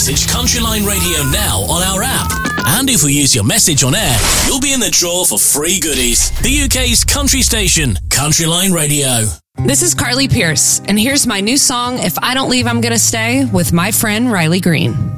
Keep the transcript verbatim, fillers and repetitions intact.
message Countryline Radio now on our app. And if we use your message on air, you'll be in the draw for free goodies. The U K's country station, Countryline Radio. This is Carly Pierce, and here's my new song, If I Don't Leave, I'm Gonna Stay, with my friend Riley Green.